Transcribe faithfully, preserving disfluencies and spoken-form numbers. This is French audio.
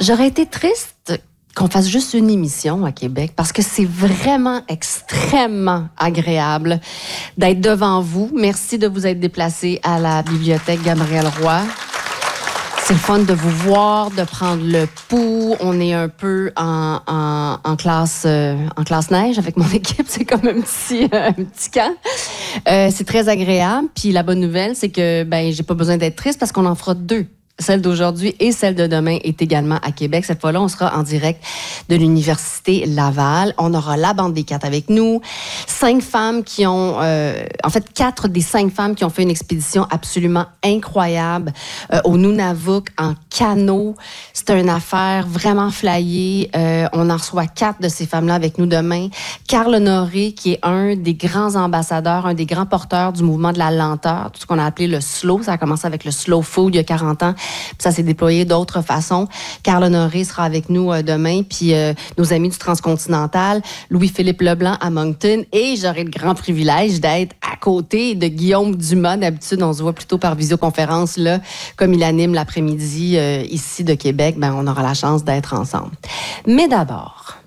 J'aurais été triste qu'on fasse juste une émission à Québec parce que c'est vraiment extrêmement agréable d'être devant vous. Merci de vous être déplacé à la bibliothèque Gabriel Roy. C'est le fun de vous voir, de prendre le pouls. On est un peu en, en, en classe euh, en classe neige avec mon équipe. C'est comme un petit, euh, un petit camp. Euh, c'est très agréable. Puis la bonne nouvelle, c'est que ben j'ai pas besoin d'être triste parce qu'on en fera deux. Celle d'aujourd'hui et celle de demain est également à Québec. Cette fois-là, on sera en direct de l'Université Laval. On aura la Bande des Quatre avec nous. Cinq femmes qui ont... Euh, en fait, quatre des cinq femmes qui ont fait une expédition absolument incroyable euh, au Nunavut en canot. C'est une affaire vraiment flyée. Euh, on en reçoit quatre de ces femmes-là avec nous demain. Carl Honoré, qui est un des grands ambassadeurs, un des grands porteurs du mouvement de la lenteur, tout ce qu'on a appelé le slow. Ça a commencé avec le slow food il y a quarante ans. Puis ça s'est déployé d'autres façons. Carl Honoré sera avec nous euh, demain, puis euh, nos amis du Transcontinental, Louis-Philippe Leblanc à Moncton, et j'aurai le grand privilège d'être à côté de Guillaume Dumas. D'habitude, on se voit plutôt par visioconférence, là, comme il anime l'après-midi euh, ici de Québec, ben on aura la chance d'être ensemble. Mais d'abord...